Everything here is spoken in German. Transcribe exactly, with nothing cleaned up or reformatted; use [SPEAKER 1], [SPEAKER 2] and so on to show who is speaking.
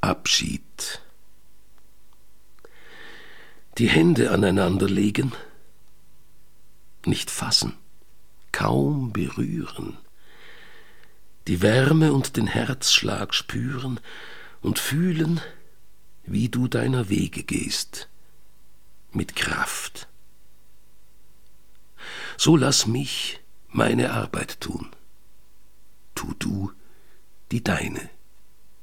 [SPEAKER 1] Abschied. Die Hände aneinander legen, nicht fassen, kaum berühren, die Wärme und den Herzschlag spüren und fühlen, wie du deiner Wege gehst, mit Kraft. So lass mich meine Arbeit tun, tu du die deine.